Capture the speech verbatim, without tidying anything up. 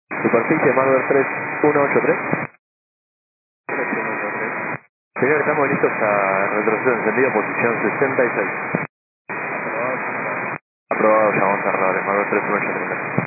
Superficie Marvel tres uno ocho tres. Señor, estamos listos a retroceso encendido, posición sesenta y seis. Aprobado, ya vamos a cerrar, Marvel tres uno ocho tres.